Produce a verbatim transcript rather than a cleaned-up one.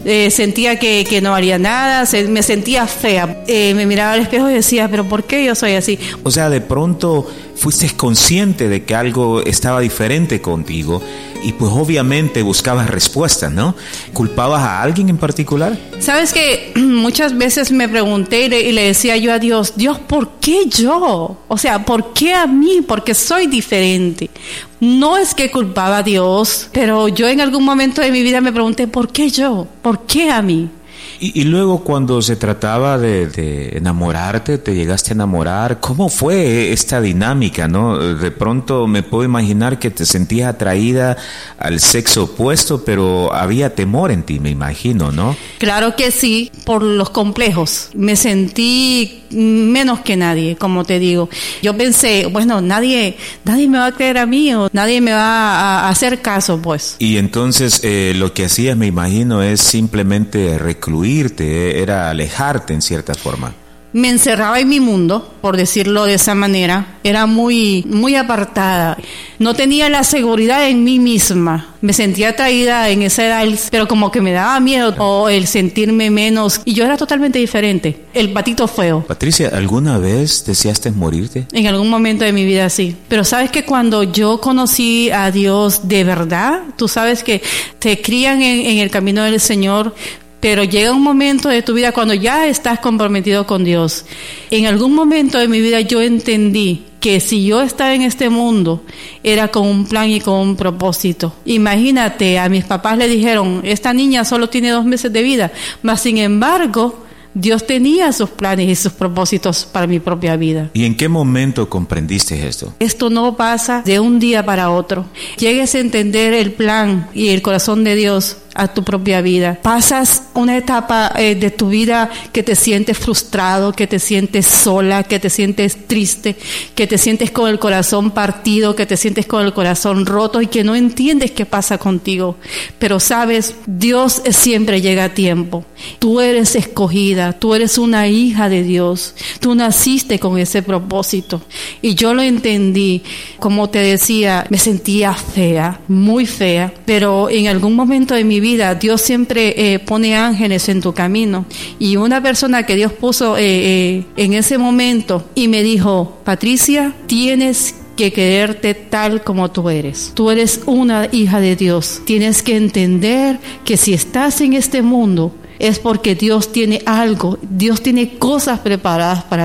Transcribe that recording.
eh, sentía que, que no haría nada, se, me sentía fea. Eh, me miraba al espejo y decía, pero ¿por qué yo soy así? O sea, de pronto fuiste consciente de que algo estaba diferente contigo y pues obviamente buscabas respuestas, ¿no? ¿Culpabas a alguien en particular? Sabes que muchas veces me pregunté y le, y le decía yo a Dios, Dios, ¿por qué yo? O sea, ¿por qué a mí? Porque soy diferente. No es que culpaba a Dios, pero yo en algún momento de mi vida me pregunté, ¿por qué yo? ¿Por qué a mí? Y, y luego cuando se trataba de, de enamorarte, te llegaste a enamorar, ¿cómo fue esta dinámica, no? De pronto me puedo imaginar que te sentías atraída al sexo opuesto, pero había temor en ti, me imagino, ¿no? Claro que sí, por los complejos. Me sentí menos que nadie, como te digo. Yo pensé, bueno, nadie, nadie me va a creer a mí o nadie me va a, a hacer caso, pues. Y entonces eh, lo que hacías, me imagino, es simplemente recluirte, era alejarte en cierta forma. Me encerraba en mi mundo, por decirlo de esa manera. Era muy, muy apartada. No tenía la seguridad en mí misma. Me sentía atraída en esa edad, pero como que me daba miedo o el sentirme menos. Y yo era totalmente diferente. El patito feo. Patricia, ¿alguna vez deseaste morirte? En algún momento de mi vida sí. Pero sabes que cuando yo conocí a Dios de verdad, tú sabes que te crían en, en el camino del Señor. Pero llega un momento de tu vida cuando ya estás comprometido con Dios. En algún momento de mi vida yo entendí que si yo estaba en este mundo era con un plan y con un propósito. Imagínate, a mis papás le dijeron, esta niña solo tiene dos meses de vida, mas sin embargo Dios tenía sus planes y sus propósitos para mi propia vida. ¿Y en qué momento comprendiste esto? Esto no pasa de un día para otro. Llegues a entender el plan y el corazón de Dios a tu propia vida. Pasas una etapa eh, de tu vida que te sientes frustrado, que te sientes sola, que te sientes triste, que te sientes con el corazón partido, que te sientes con el corazón roto y que no entiendes qué pasa contigo. Pero sabes, Dios siempre llega a tiempo. Tú eres escogida, tú eres una hija de Dios. Tú naciste con ese propósito. Y yo lo entendí. Como te decía, me sentía fea, muy fea, pero en algún momento de mi vida vida, Dios siempre eh, pone ángeles en tu camino. Y una persona que Dios puso eh, eh, en ese momento y me dijo, Patricia, tienes que quererte tal como tú eres. Tú eres una hija de Dios. Tienes que entender que si estás en este mundo es porque Dios tiene algo, Dios tiene cosas preparadas para